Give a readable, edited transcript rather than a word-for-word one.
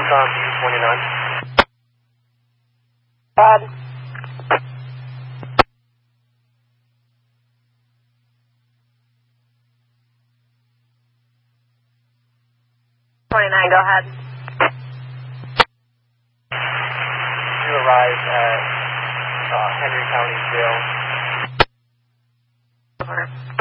Recon B29. Bad. 29, go ahead. You arrive at Henry County Jail. Over.